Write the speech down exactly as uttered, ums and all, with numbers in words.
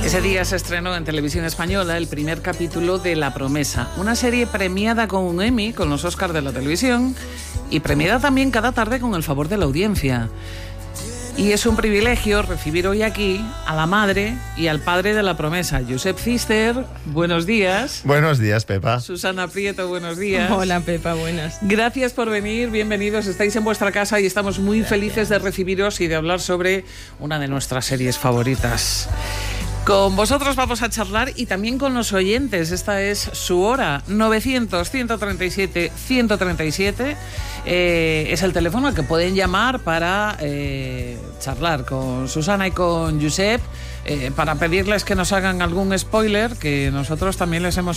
Ese día se estrenó en Televisión Española el primer capítulo de La Promesa, una serie premiada con un Emmy, con los Oscars de la televisión, y premiada también cada tarde con el favor de la audiencia. Y es un privilegio recibir hoy aquí a la madre y al padre de La Promesa, Josep Cister. Buenos días. Buenos días, Pepa. Susana Prieto, buenos días. Hola, Pepa, buenas. Gracias por venir, bienvenidos. Estáis en vuestra casa y estamos muy Gracias. felices de recibiros y de hablar sobre una de nuestras series favoritas. Con vosotros vamos a charlar y también con los oyentes. Esta es su hora. novecientos, ciento treinta y siete, ciento treinta y siete eh, es el teléfono al que pueden llamar para eh, charlar con Susana y con Josep, eh, para pedirles que nos hagan algún spoiler, que nosotros también les hemos